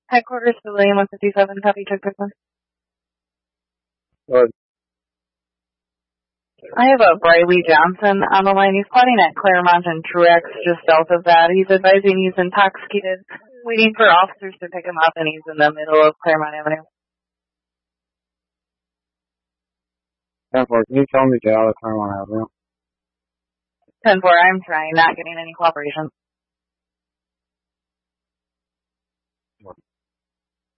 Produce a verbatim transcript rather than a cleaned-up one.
Headquarters to William one fifty-seven, copy, check Brooklyn. Good. I have a Briley Johnson on the line. He's plotting at Claremont and Truex, just south of that. He's advising he's intoxicated, waiting for officers to pick him up, and he's in the middle of Claremont Avenue. ten four, can you tell me to get out of Claremont Avenue? ten four, I'm trying, not getting any cooperation.